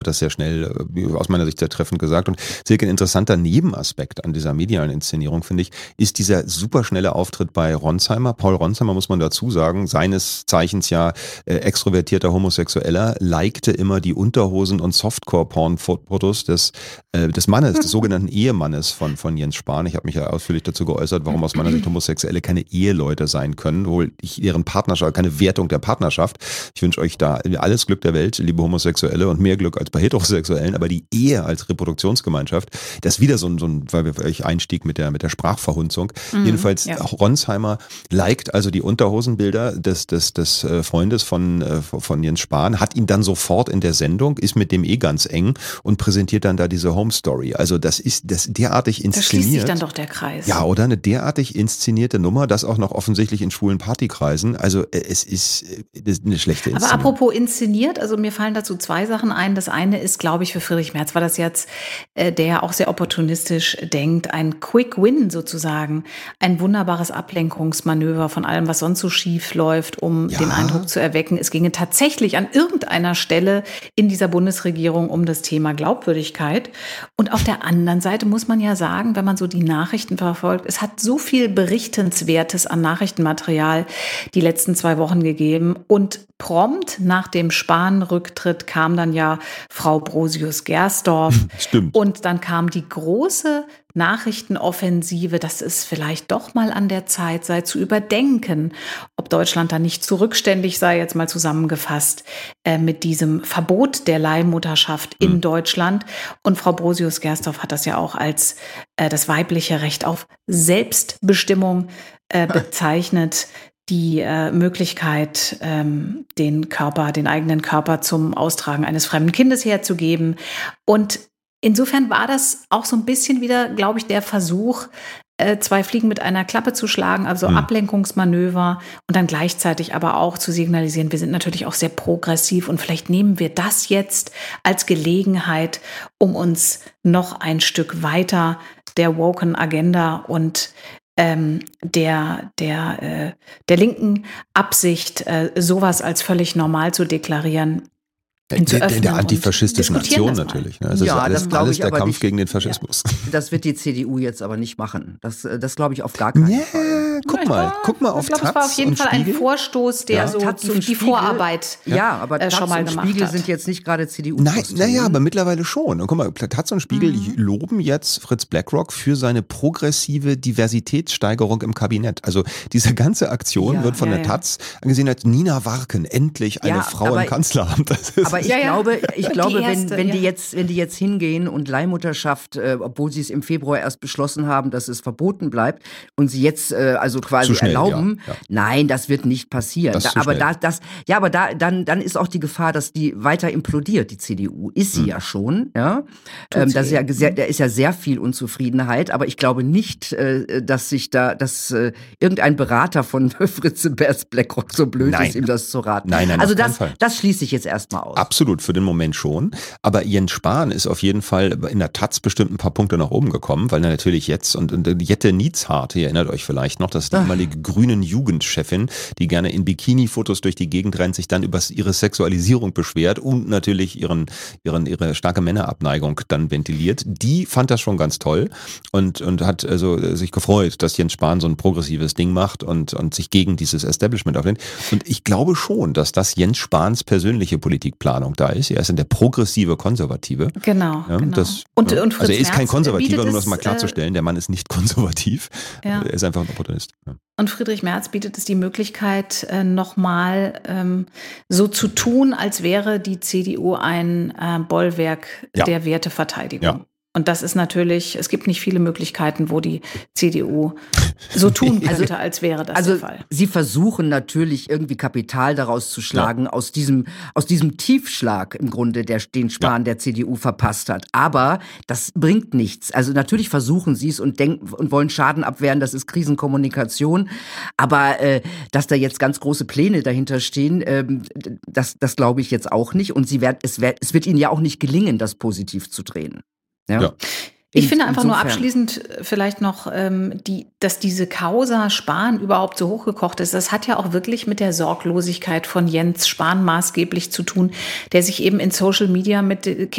das sehr schnell, aus meiner Sicht sehr treffend gesagt. Und Silke, ein interessanter Nebenaspekt an dieser medialen Inszenierung, finde ich, ist dieser superschnelle Auftritt bei Ronsheimer. Paul Ronsheimer, muss man dazu sagen, seines Zeichens ja extrovertierter Homosexueller, likte immer die Unterhosen- und Softcore-Porn-Fotos des Mannes, des sogenannten Ehemannes von Jens Spahn. Ich habe mich ja ausführlich dazu geäußert, warum aus meiner Sicht Homosexuelle keine Eheleute sein können, wohl deren Partnerschaft, keine Wertung der Partnerschaft. Ich wünsche euch da alles Glück der Welt, liebe Homosexuelle, und mehr Glück als bei Heterosexuellen, aber die Ehe als Reproduktionsgemeinschaft, das ist wieder so ein weil ich einstieg mit der Sprachverhunzung. Jedenfalls, Ronsheimer liked also die Unterhosenbilder des Freundes von Jens Spahn, hat ihn dann sofort in der Sendung, ist mit dem ganz eng und präsentiert dann da diese Home Story. Also das ist derartig inszeniert. Da schließt sich dann doch der Kreis. Ja, oder eine derartig inszenierte Nummer, das auch noch offensichtlich in schwulen Partykreisen. Also es ist eine schlechte Inszenierung. Aber apropos inszeniert, also mir fallen dazu zwei Sachen ein. Das eine ist, glaube ich, für Friedrich Merz war das jetzt, der ja auch sehr opportunistisch denkt, ein Quick Win sozusagen, ein wunderbares Ablenkungsmanöver von allem, was sonst so schief läuft, um den Eindruck zu erwecken, es ginge tatsächlich an irgendeiner Stelle in dieser Bundesregierung um das Thema Glaubwürdigkeit. Und auf der anderen Seite muss man ja sagen, wenn man so die Nachrichten verfolgt, es hat so viel Berichtenswertes an Nachrichtenmaterial die letzten 2 Wochen gegeben und prompt nach dem Spahn-Rücktritt kam dann ja Frau Brosius-Gersdorf. Stimmt. Und dann kam die große Nachrichtenoffensive, dass es vielleicht doch mal an der Zeit sei, zu überdenken, ob Deutschland da nicht zurückständig sei, jetzt mal zusammengefasst, mit diesem Verbot der Leihmutterschaft in Deutschland. Und Frau Brosius-Gersdorf hat das ja auch als das weibliche Recht auf Selbstbestimmung bezeichnet. Die Möglichkeit, den eigenen Körper zum Austragen eines fremden Kindes herzugeben. Und insofern war das auch so ein bisschen wieder, glaube ich, der Versuch, 2 Fliegen mit einer Klappe zu schlagen, also Ablenkungsmanöver und dann gleichzeitig aber auch zu signalisieren, wir sind natürlich auch sehr progressiv und vielleicht nehmen wir das jetzt als Gelegenheit, um uns noch ein Stück weiter der woken Agenda und der linken Absicht, sowas als völlig normal zu deklarieren. Der antifaschistischen Aktion natürlich. Ne? Also ja, das ist alles der Kampf gegen den Faschismus. Ja. Das wird die CDU jetzt aber nicht machen. Das glaube ich auf gar keinen Fall. Guck mal auf Taz. Das war auf jeden Fall ein Vorstoß, der so die Vorarbeit aber Taz schon mal und gemacht Spiegel hat. sind jetzt nicht gerade CDU. Naja, aber mittlerweile schon. Und guck mal, Taz und Spiegel loben jetzt Fritz BlackRock für seine progressive Diversitätssteigerung im Kabinett. Also diese ganze Aktion wird von der Taz angesehen als Nina Warken, endlich eine Frau im Kanzleramt. Aber ich glaube, wenn die jetzt hingehen und Leihmutterschaft, obwohl sie es im Februar erst beschlossen haben, dass es verboten bleibt und sie jetzt also quasi schnell, erlauben, nein, das wird nicht passieren. Dann ist auch die Gefahr, dass die weiter implodiert, die CDU. Ist sie ja schon, ja. Da ist ja sehr viel Unzufriedenheit, aber ich glaube nicht, dass irgendein Berater von Fritz BlackRock so blöd ist, ihm das zu raten. Nein, also das schließe ich jetzt erstmal aus. Absolut, für den Moment schon. Aber Jens Spahn ist auf jeden Fall in der Taz bestimmt ein paar Punkte nach oben gekommen, weil er natürlich jetzt, und Jette Niezhardt, ihr erinnert euch vielleicht noch, das ist die ehemalige grünen Jugendchefin, die gerne in Bikini-Fotos durch die Gegend rennt, sich dann über ihre Sexualisierung beschwert und natürlich ihre starke Männerabneigung dann ventiliert. Die fand das schon ganz toll und hat also sich gefreut, dass Jens Spahn so ein progressives Ding macht und sich gegen dieses Establishment auflehnt. Und ich glaube schon, dass das Jens Spahns persönliche Politikplanung da ist. Er ist der progressive Konservative. Genau. Und Fritz also er ist kein Konservativer, nur das mal klarzustellen. Der Mann ist nicht konservativ. Er ist einfach ein Opportunist. Ja. Und Friedrich Merz bietet es die Möglichkeit, nochmal so zu tun, als wäre die CDU ein Bollwerk der Werteverteidigung. Ja. Und das ist natürlich, es gibt nicht viele Möglichkeiten, wo die CDU so tun könnte, als wäre das der Fall. Sie versuchen natürlich irgendwie Kapital daraus zu schlagen, aus diesem Tiefschlag im Grunde, den Spahn der CDU verpasst hat. Aber das bringt nichts. Also natürlich versuchen sie es und wollen Schaden abwehren, das ist Krisenkommunikation. Aber dass da jetzt ganz große Pläne dahinter stehen, das glaube ich jetzt auch nicht. Und es wird ihnen ja auch nicht gelingen, das positiv zu drehen. Ja. Ich finde einfach nur abschließend vielleicht noch, dass diese Causa Spahn überhaupt so hochgekocht ist. Das hat ja auch wirklich mit der Sorglosigkeit von Jens Spahn maßgeblich zu tun, der sich eben in Social Media mit